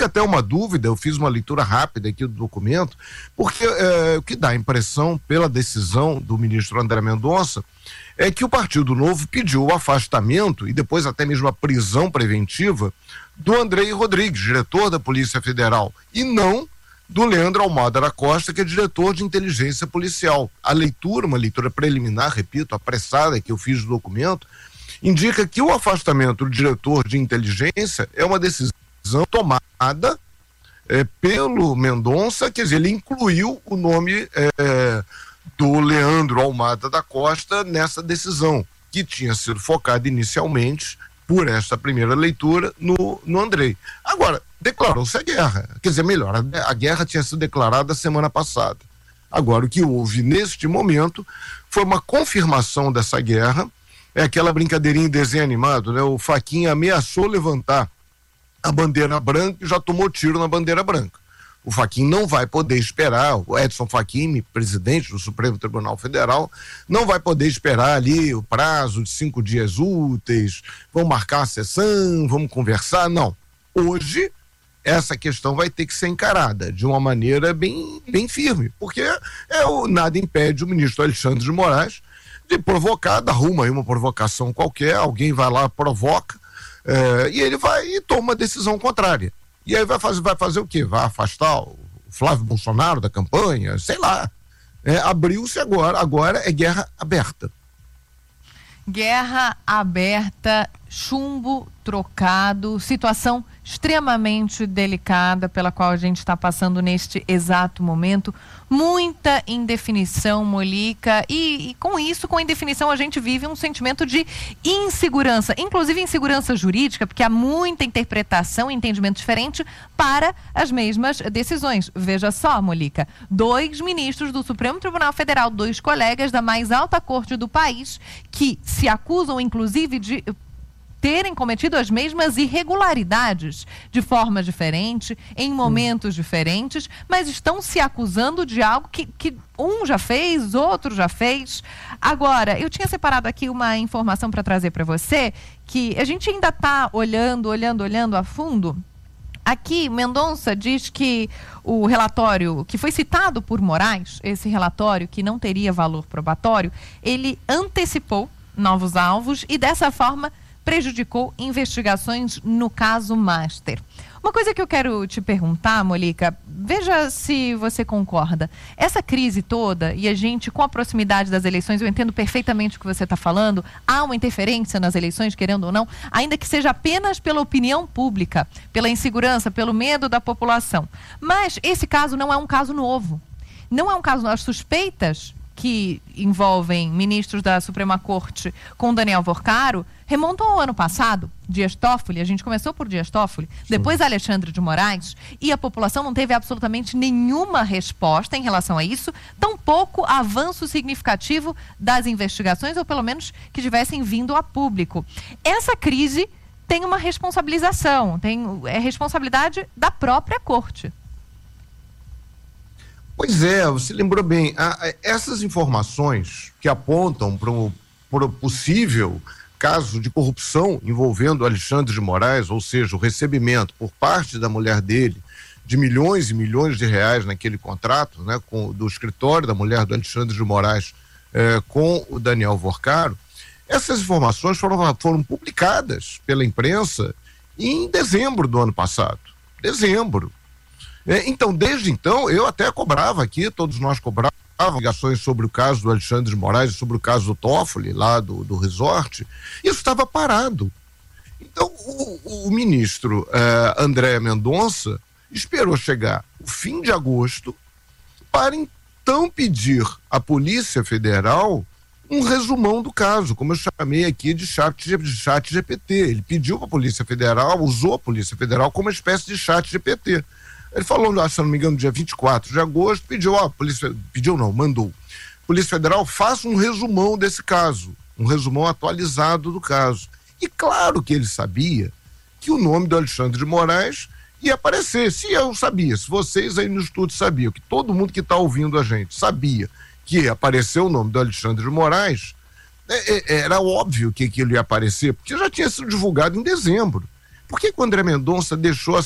até uma dúvida, eu fiz uma leitura rápida aqui do documento, porque o que dá a impressão, pela decisão do ministro André Mendonça, é que o Partido Novo pediu o afastamento e depois até mesmo a prisão preventiva do Andrei Rodrigues, diretor da Polícia Federal, e não do Leandro Almada da Costa, que é diretor de inteligência policial. A leitura, uma leitura preliminar, repito, apressada que eu fiz do documento, indica que o afastamento do diretor de inteligência é uma decisão tomada pelo Mendonça, quer dizer, ele incluiu o nome do Leandro Almada da Costa nessa decisão, que tinha sido focada inicialmente, por esta primeira leitura, no Andrei. Agora, declarou-se a guerra, quer dizer, melhor, a guerra tinha sido declarada semana passada. Agora, o que houve neste momento foi uma confirmação dessa guerra. É aquela brincadeirinha em desenho animado, né? O Fachin ameaçou levantar a bandeira branca e já tomou tiro na bandeira branca. O Fachin não vai poder esperar, o Edson Fachin, presidente do Supremo Tribunal Federal, não vai poder esperar ali o prazo de 5 dias úteis, vamos marcar a sessão, vamos conversar, não. Hoje, essa questão vai ter que ser encarada de uma maneira bem firme, porque nada impede o ministro Alexandre de Moraes de provocar, arruma aí uma provocação qualquer, alguém vai lá, provoca, e ele vai e toma uma decisão contrária. E aí vai fazer o quê? Vai afastar o Flávio Bolsonaro da campanha? Sei lá. Abriu-se agora é guerra aberta. Guerra aberta, chumbo trocado, situação extremamente delicada pela qual a gente está passando neste exato momento, muita indefinição, Molica, e com isso, com a indefinição, a gente vive um sentimento de insegurança, inclusive insegurança jurídica, porque há muita interpretação e entendimento diferente para as mesmas decisões. Veja só, Molica, 2 ministros do Supremo Tribunal Federal, 2 colegas da mais alta corte do país, que se acusam, inclusive, de terem cometido as mesmas irregularidades de forma diferente, em momentos diferentes, mas estão se acusando de algo que um já fez, outro já fez. Agora, eu tinha separado aqui uma informação para trazer para você, que a gente ainda está olhando a fundo. Aqui, Mendonça diz que o relatório que foi citado por Moraes, esse relatório que não teria valor probatório, ele antecipou novos alvos e dessa forma prejudicou investigações no caso Master. Uma coisa que eu quero te perguntar, Molica, veja se você concorda. Essa crise toda, e a gente, com a proximidade das eleições, eu entendo perfeitamente o que você está falando, há uma interferência nas eleições, querendo ou não, ainda que seja apenas pela opinião pública, pela insegurança, pelo medo da população. Mas esse caso não é um caso novo. Não é um caso, as suspeitas que envolvem ministros da Suprema Corte com Daniel Vorcaro remontam ao ano passado. Dias Toffoli, a gente começou por Dias Toffoli, depois Alexandre de Moraes, e a população não teve absolutamente nenhuma resposta em relação a isso, tampouco avanço significativo das investigações, ou pelo menos que tivessem vindo a público. Essa crise tem uma responsabilização, é responsabilidade da própria Corte. Pois é, você lembrou bem, essas informações que apontam para o possível caso de corrupção envolvendo Alexandre de Moraes, ou seja, o recebimento por parte da mulher dele de milhões e milhões de reais naquele contrato, né, do escritório da mulher do Alexandre de Moraes com o Daniel Vorcaro, essas informações foram publicadas pela imprensa em dezembro do ano passado. Dezembro. Então, desde então, eu até cobrava aqui, todos nós cobrávamos ligações sobre o caso do Alexandre de Moraes, sobre o caso do Toffoli, lá do resort. Isso estava parado. Então, o ministro André Mendonça esperou chegar o fim de agosto para então pedir à Polícia Federal um resumão do caso, como eu chamei aqui de chat GPT. Ele pediu para a Polícia Federal, usou a Polícia Federal como uma espécie de chat GPT. Ele falou, se não me engano, dia 24 de agosto, mandou. Polícia Federal, faça um resumão desse caso, um resumão atualizado do caso. E claro que ele sabia que o nome do Alexandre de Moraes ia aparecer. Se eu sabia, se vocês aí no estúdio sabiam, que todo mundo que está ouvindo a gente sabia que apareceu o nome do Alexandre de Moraes, era óbvio que aquilo ia aparecer, porque já tinha sido divulgado em dezembro. Por que o André Mendonça deixou